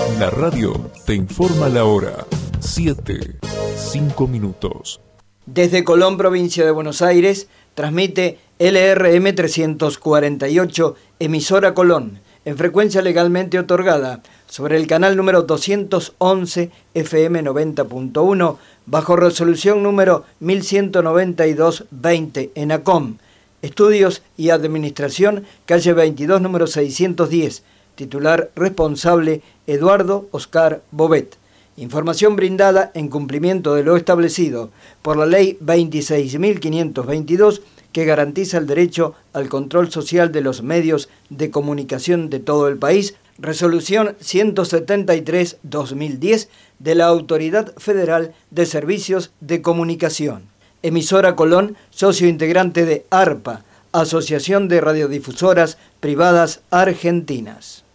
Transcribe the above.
La radio te informa la hora. 7:05. Desde Colón, provincia de Buenos Aires, transmite LRM 348, emisora Colón, en frecuencia legalmente otorgada, sobre el canal número 211 FM 90.1, bajo resolución número 1192-20 en ACOM, Estudios y Administración, calle 22, número 610, titular responsable Eduardo Oscar Bobet. Información brindada en cumplimiento de lo establecido por la Ley 26.522, que garantiza el derecho al control social de los medios de comunicación de todo el país, Resolución 173/2010 de la Autoridad Federal de Servicios de Comunicación. Emisora Colón, socio integrante de ARPA, Asociación de Radiodifusoras Privadas Argentinas.